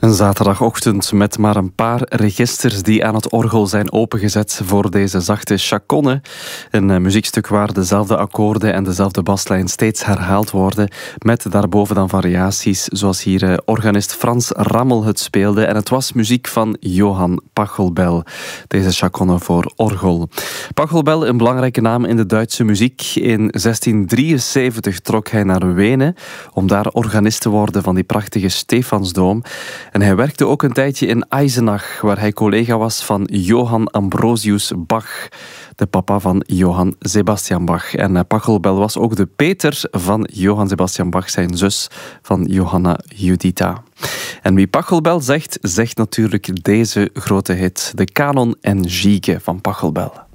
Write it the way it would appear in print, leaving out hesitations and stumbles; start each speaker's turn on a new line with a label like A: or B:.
A: Een zaterdagochtend met maar een paar registers die aan het orgel zijn opengezet voor deze zachte chaconne. Een muziekstuk waar dezelfde akkoorden en dezelfde baslijn steeds herhaald worden, met daarboven dan variaties, zoals hier organist Frans Rammel het speelde. En het was muziek van Johann Pachelbel, deze chaconne voor orgel. Pachelbel, een belangrijke naam in de Duitse muziek. In 1673 trok hij naar Wenen om daar organist te worden van die prachtige Stefansdoom. En hij werkte ook een tijdje in Eisenach, waar hij collega was van Johann Ambrosius Bach, de papa van Johann Sebastian Bach. En Pachelbel was ook de Peter van Johann Sebastian Bach, zijn zus van Johanna Juditha. En wie Pachelbel zegt, zegt natuurlijk deze grote hit, de Canon en Gigue van Pachelbel.